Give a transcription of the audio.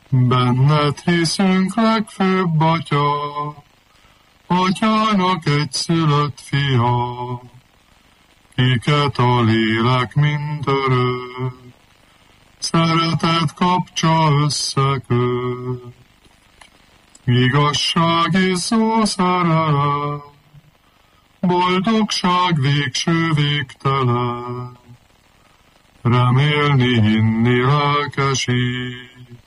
Benned hiszünk, legfőbb Atya, Atyának egyszülött fia, kiket a lélek mindörök, szeretet kapcsa összeköt. Igazság és szó szerelem, boldogság végső végtelen, remélni, hinni lelkesít,